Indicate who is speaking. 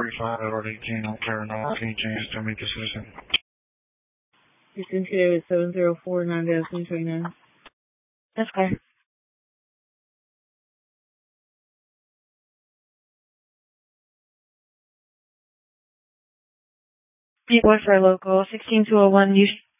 Speaker 1: 45 Edward 18, I'll carry now. Can you change to make a citizen?
Speaker 2: Houston today was 7049-29.
Speaker 3: That's clear. Report for local 16201,